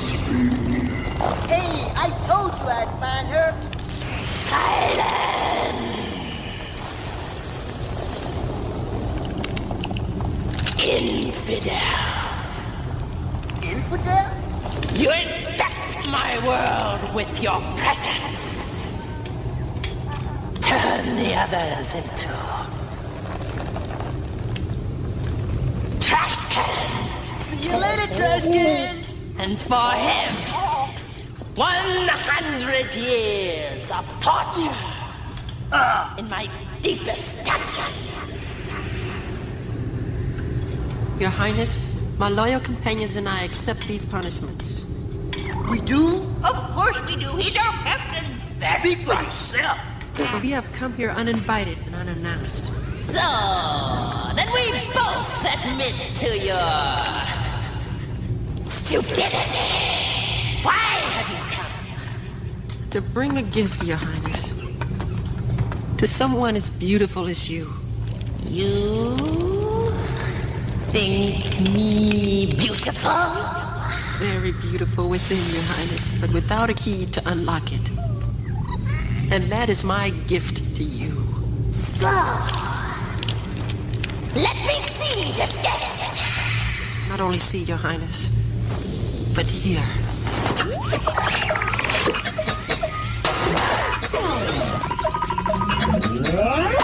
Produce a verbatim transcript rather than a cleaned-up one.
Hey, I told you I'd find her. Silence! Infidel. Infidel? You infect my world with your presence. Turn the others into trash cans. See you later, trash cans. And for him, one hundred years of torture uh, in my deepest dungeon. Your Highness, my loyal companions and I accept these punishments. We do? Of course we do. He's our captain. Speak for yourself. We have come here uninvited and unannounced. So, then we both admit to your stupidity. Why have you come? To bring a gift, Your Highness. To someone as beautiful as you. You think me beautiful? Very beautiful within, Your Highness, but without a key to unlock it. And that is my gift to you. So, let me see this gift. Not only see, Your Highness, but hear. Yeah.